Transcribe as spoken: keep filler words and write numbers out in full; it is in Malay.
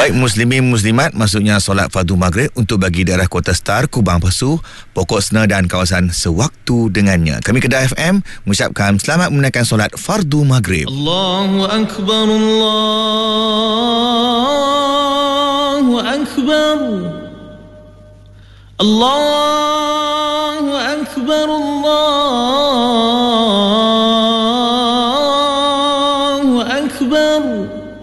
Baik muslimin muslimat, maksudnya solat fardu maghrib untuk bagi daerah Kota Star, Kubang Pasu, Pokok Sena dan kawasan sewaktu dengannya. Kami Kedah F M mengucapkan selamat menunaikan solat fardu maghrib. Allahu Akbar, Allahu Akbar, Allahu Akbar, Allah